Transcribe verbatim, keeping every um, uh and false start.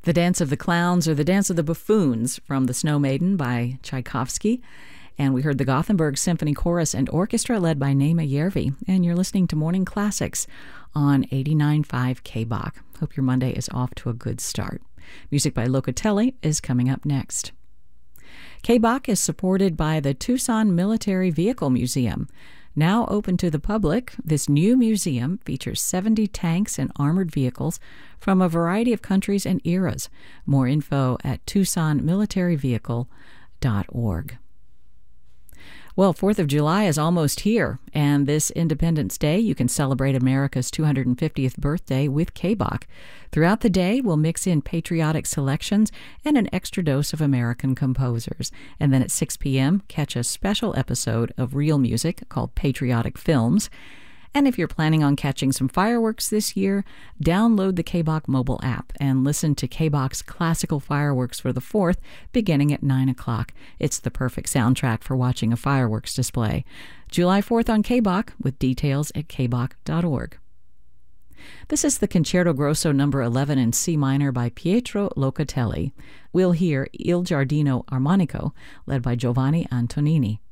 The Dance of the Clowns or The Dance of the Buffoons from The Snow Maiden by Tchaikovsky. And we heard the Gothenburg Symphony Chorus and Orchestra led by Naima Järvi. And you're listening to Morning Classics on eighty-nine point five K B O C. Hope your Monday is off to a good start. Music by Locatelli is coming up next. K B O C is supported by the Tucson Military Vehicle Museum. Now open to the public, this new museum features seventy tanks and armored vehicles from a variety of countries and eras. More info at tucson military vehicle dot org. Well, fourth of July is almost here, and this Independence Day, you can celebrate America's two hundred fiftieth birthday with K B O C. Throughout the day, we'll mix in patriotic selections and an extra dose of American composers. And then at six p.m., catch a special episode of Real Music called Patriotic Films. And if you're planning on catching some fireworks this year, download the K B O C mobile app and listen to K B O C's classical fireworks for the fourth beginning at nine o'clock. It's the perfect soundtrack for watching a fireworks display. July fourth on K B O C with details at k b o c dot org. This is the Concerto Grosso number eleven in C minor by Pietro Locatelli. We'll hear Il Giardino Armonico led by Giovanni Antonini.